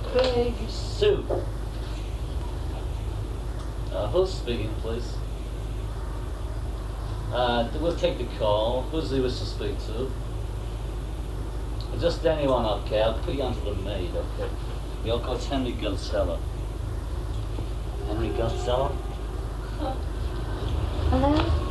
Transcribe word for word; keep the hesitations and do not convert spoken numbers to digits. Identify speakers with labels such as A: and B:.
A: Craig Soup. Uh, who's speaking, please? Uh, we'll take the call. Who's he wish to speak to? Just anyone, okay. I'll put you onto the maid, okay? You'll go to Henry Gilsella. Henry Gilsella?
B: Hello?